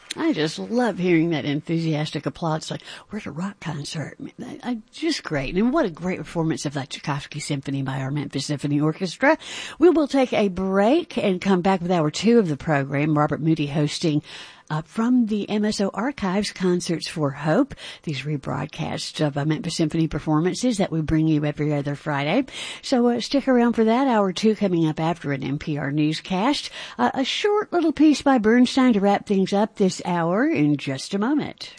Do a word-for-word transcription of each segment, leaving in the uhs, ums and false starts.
I just love hearing that enthusiastic applause. It's like, we're at a rock concert. I, I, just great. And what a great performance of that Tchaikovsky Symphony by our Memphis Symphony Orchestra. We will take a break and come back with hour two of the program. Robert Moody hosting Uh, from the M S O Archives, Concerts for Hope, these rebroadcasts of uh, Memphis Symphony performances that we bring you every other Friday. So uh, stick around for that. Hour two coming up after an N P R newscast. Uh, a short little piece by Bernstein to wrap things up this hour in just a moment.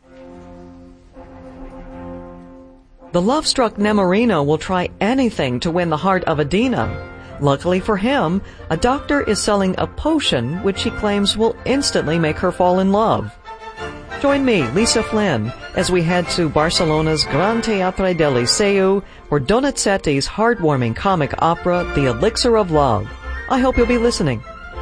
The love-struck Nemorino will try anything to win the heart of Adina. Luckily for him, a doctor is selling a potion which he claims will instantly make her fall in love. Join me, Lisa Flynn, as we head to Barcelona's Gran Teatre del Liceu for Donizetti's heartwarming comic opera, The Elixir of Love. I hope you'll be listening.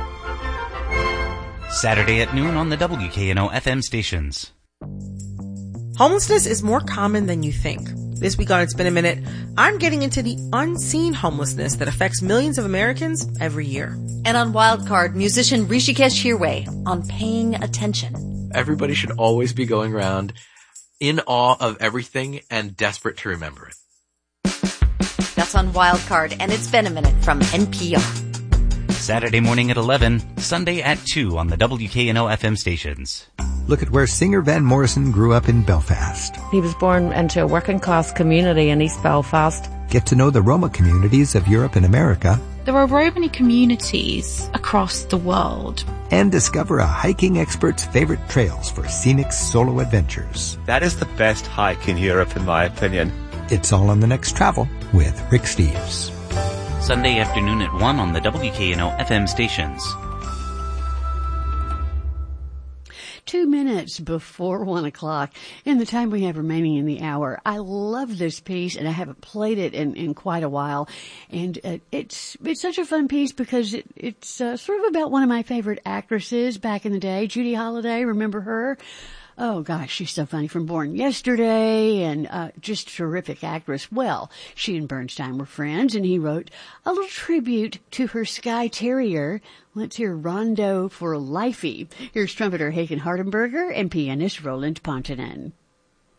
Saturday at noon on the W K N O F M stations. Homelessness is more common than you think. This week on It's Been a Minute, I'm getting into the unseen homelessness that affects millions of Americans every year. And on Wildcard, musician Rishikesh Hirway on Paying Attention. Everybody should always be going around in awe of everything and desperate to remember it. That's on Wildcard, and It's Been a Minute from N P R. Saturday morning at eleven, Sunday at two on the W K N O F M stations. Look at where singer Van Morrison grew up in Belfast. He was born into a working-class community in East Belfast. Get to know the Roma communities of Europe and America. There are Romani communities across the world. And discover a hiking expert's favorite trails for scenic solo adventures. That is the best hike in Europe, in my opinion. It's all on The Next Travel with Rick Steves. Sunday afternoon at one on the W K N O F M stations. Two minutes before one o'clock in the time we have remaining in the hour. I love this piece, and I haven't played it in, in quite a while. And uh, it's it's such a fun piece because it, it's uh, sort of about one of my favorite actresses back in the day, Judy Holliday. Remember her? Oh gosh, she's so funny, from Born Yesterday, and uh just a terrific actress. Well, she and Bernstein were friends, and he wrote a little tribute to her Skye Terrier. Let's hear Rondo for Lifey. Here's trumpeter Haken Hardenberger and pianist Roland Pontonen.